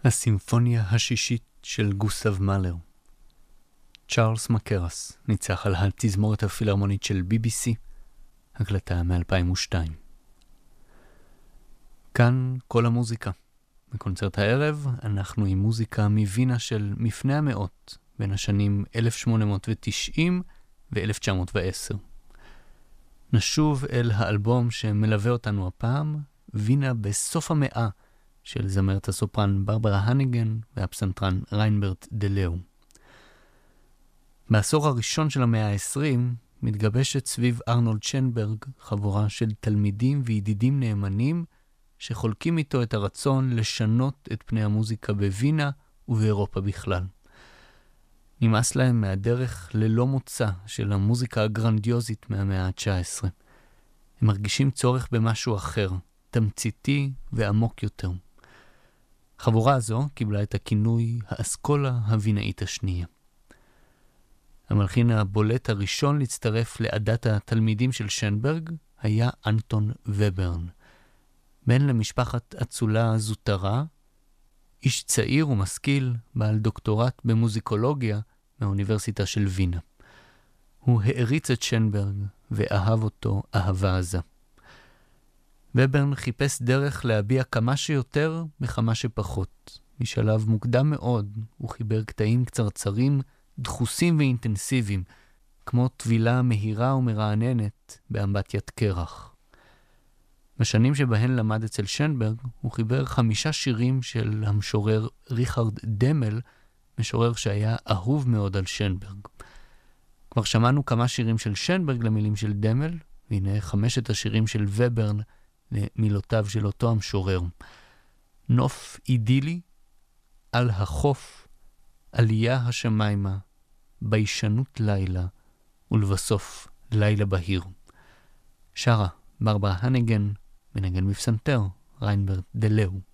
הסימפוניה השישית של גוסטב מאלר. צ'ארלס מקרס ניצח על התזמורת הפילהרמונית של BBC, הקלטה מ-2002. כאן כל המוזיקה. בקונצרט הערב אנחנו עם מוזיקה מווינה של מפני המאות בין השנים 1890 ו-1910. נשוב אל האלבום שמלווה אותנו הפעם, וינה בסוף המאה, של זמרת הסופרן ברברה הניגן והפסנתרן ריינברט דלאו. בעשור הראשון של המאה ה-20 מתגבשת סביב ארנולד שנברג חבורה של תלמידים וידידים נאמנים שחולקים איתו את הרצון לשנות את פני המוזיקה בווינה ובאירופה בכלל. נמאס להם מהדרך ללא מוצא של המוזיקה הגרנדיוזית מהמאה ה-19. הם מרגישים צורך במשהו אחר, תמציתי ועמוק יותר. החבורה הזו קיבלה את הכינוי האסכולה הווינאית השנייה. המלחין הבולט הראשון להצטרף לעדת התלמידים של שנברג היה אנטון וברן. בן למשפחת אצולה זוטרה, איש צעיר ומשכיל, בעל דוקטורט במוזיקולוגיה מהאוניברסיטה של וינה. הוא העריץ את שנברג ואהב אותו אהבה עזה. וברן חיפש דרך להביע כמה שיותר מכמה שפחות. משלב מוקדם מאוד הוא חיבר קטעים קצרצרים, דחוסים ואינטנסיביים, כמו טבילה מהירה ומרעננת באמבטיית קרח. בשנים שבהן למד אצל שנברג הוא חיבר 5 שירים של המשורר ריכרד דמל, משורר שהיה אהוב מאוד על שנברג. כבר שמענו כמה שירים של שנברג למילים של דמל, והנה 5 השירים של וברן למילותיו של אותו המשורר. נוף אידילי, על החוף, עלייה השמיימה, בישנות לילה, ולבסוף לילה בהיר. שרה ברברה הניגן, מנגן בפסנתר, ריינברט דלאו.